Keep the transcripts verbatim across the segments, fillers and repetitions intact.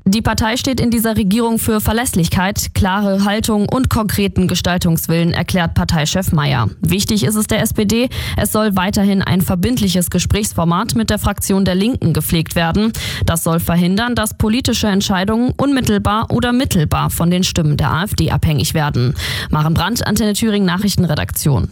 Die Partei steht in dieser Regierung für Verlässlichkeit, klare Haltung und konkreten Gestaltungswillen, erklärt Parteichef Mayer. Wichtig ist es der S P D, es soll weiterhin ein verbindliches Gesprächsformat mit der Fraktion der Linken gepflegt werden. Das soll verhindern, dass politische Entscheidungen unmittelbar oder mittelbar von den Stimmen der AfD abhängig werden. Maren Brandt, Antenne Thüringen Nachrichtenredaktion.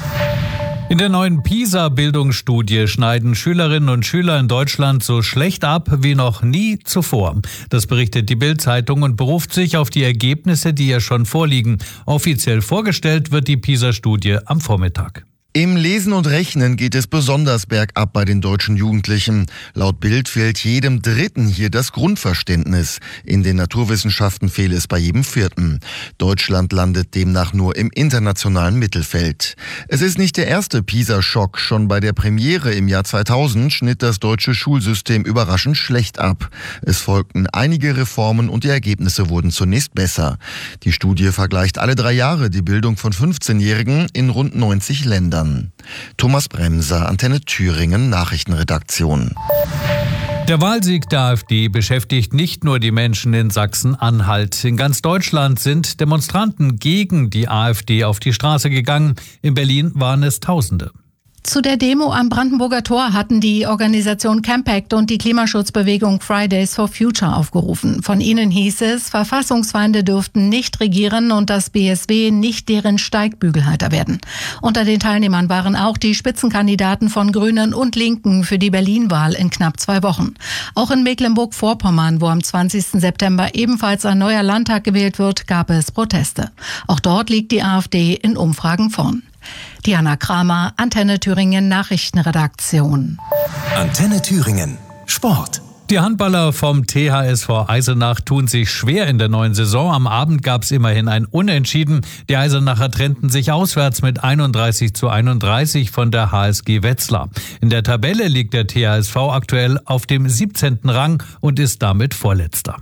In der neuen PISA-Bildungsstudie schneiden Schülerinnen und Schüler in Deutschland so schlecht ab wie noch nie zuvor. Das berichtet die Bild-Zeitung und beruft sich auf die Ergebnisse, die ihr schon vorliegen. Offiziell vorgestellt wird die PISA-Studie am Vormittag. Im Lesen und Rechnen geht es besonders bergab bei den deutschen Jugendlichen. Laut Bild fehlt jedem Dritten hier das Grundverständnis. In den Naturwissenschaften fehle es bei jedem Vierten. Deutschland landet demnach nur im internationalen Mittelfeld. Es ist nicht der erste PISA-Schock. Schon bei der Premiere im Jahr zweitausend schnitt das deutsche Schulsystem überraschend schlecht ab. Es folgten einige Reformen und die Ergebnisse wurden zunächst besser. Die Studie vergleicht alle drei Jahre die Bildung von fünfzehnjährigen in rund neunzig Ländern. Thomas Bremser, Antenne Thüringen Nachrichtenredaktion. Der Wahlsieg der AfD beschäftigt nicht nur die Menschen in Sachsen-Anhalt. In ganz Deutschland sind Demonstranten gegen die AfD auf die Straße gegangen. In Berlin waren es Tausende. Zu der Demo am Brandenburger Tor hatten die Organisation Campact und die Klimaschutzbewegung Fridays for Future aufgerufen. Von ihnen hieß es, Verfassungsfeinde dürften nicht regieren und das B S W nicht deren Steigbügelhalter werden. Unter den Teilnehmern waren auch die Spitzenkandidaten von Grünen und Linken für die Berlin-Wahl in knapp zwei Wochen. Auch in Mecklenburg-Vorpommern, wo am zwanzigsten September ebenfalls ein neuer Landtag gewählt wird, gab es Proteste. Auch dort liegt die AfD in Umfragen vorn. Diana Kramer, Antenne Thüringen Nachrichtenredaktion. Antenne Thüringen Sport. Die Handballer vom T H S V Eisenach tun sich schwer in der neuen Saison. Am Abend gab es immerhin ein Unentschieden. Die Eisenacher trennten sich auswärts mit einunddreißig zu einunddreißig von der H S G Wetzlar. In der Tabelle liegt der T H S V aktuell auf dem siebzehnten Rang und ist damit Vorletzter.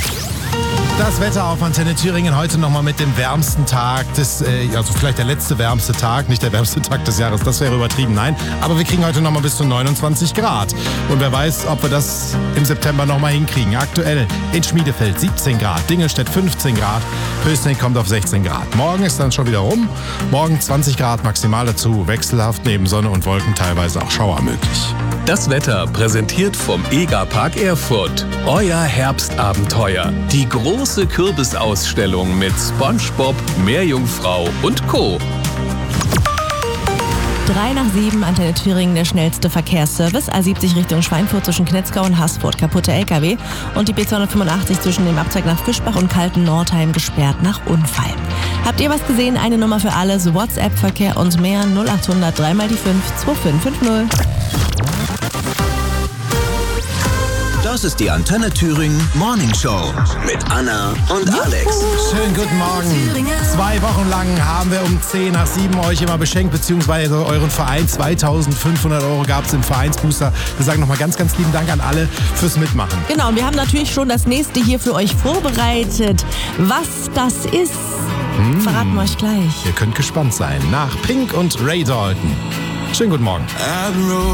Das Wetter auf Antenne Thüringen heute nochmal mit dem wärmsten Tag des, äh, also vielleicht der letzte wärmste Tag, nicht der wärmste Tag des Jahres, das wäre übertrieben, nein. Aber wir kriegen heute nochmal bis zu neunundzwanzig Grad. Und wer weiß, ob wir das im September nochmal hinkriegen. Aktuell in Schmiedefeld siebzehn Grad, Dingelstedt fünfzehn Grad, Pößneck kommt auf sechzehn Grad. Morgen ist dann schon wieder rum, morgen zwanzig Grad maximal dazu, wechselhaft neben Sonne und Wolken teilweise auch Schauer möglich. Das Wetter präsentiert vom EGA-Park Erfurt. Euer Herbstabenteuer. Die große Kürbisausstellung mit SpongeBob, Meerjungfrau und Co. drei nach sieben, Antenne Thüringen, der schnellste Verkehrsservice. A siebzig Richtung Schweinfurt zwischen Knetzgau und Haßfurt, kaputte L K W. Und die B zweihundertfünfundachtzig zwischen dem Abzweig nach Fischbach und Kalten-Nordheim gesperrt nach Unfall. Habt ihr was gesehen? Eine Nummer für alles, WhatsApp-Verkehr und mehr. null achthundert drei mal die fünf zwei fünf fünf null. Das ist die Antenne Thüringen Morning Show mit Anna und Alex. Schönen guten Morgen. Zwei Wochen lang haben wir um zehn nach sieben euch immer beschenkt, beziehungsweise euren Verein. zweitausendfünfhundert Euro gab es im Vereinsbooster. Wir sagen nochmal ganz, ganz lieben Dank an alle fürs Mitmachen. Genau, und wir haben natürlich schon das nächste hier für euch vorbereitet. Was das ist, hm. verraten wir euch gleich. Ihr könnt gespannt sein. Nach Pink und Ray Dalton. Schönen guten Morgen.